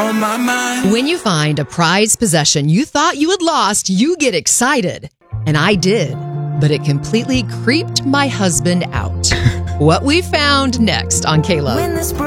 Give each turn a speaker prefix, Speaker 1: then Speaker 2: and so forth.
Speaker 1: on my mind.
Speaker 2: When you find a prized possession you thought you had lost, you get excited. And I did, but it completely creeped my husband out. What we found next on K-Love.